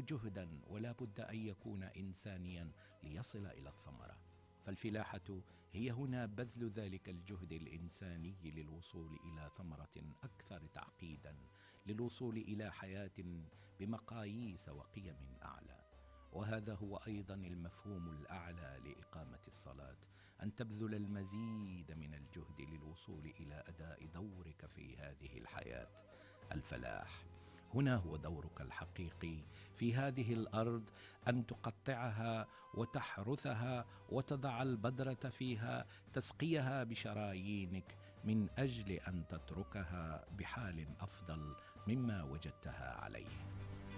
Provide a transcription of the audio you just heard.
جهدا ولا بد أن يكون إنسانيا ليصل إلى الثمرة. فالفلاحة هي هنا بذل ذلك الجهد الإنساني للوصول إلى ثمرة أكثر تعقيدا، للوصول إلى حياة بمقاييس وقيم أعلى. وهذا هو أيضا المفهوم الأعلى لإقامة الصلاة، أن تبذل المزيد من الجهد للوصول إلى أداء دورك في هذه الحياة. الفلاح هنا هو دورك الحقيقي في هذه الأرض، أن تقطعها وتحرثها وتضع البذرة فيها، تسقيها بشرايينك من أجل أن تتركها بحال أفضل مما وجدتها عليه.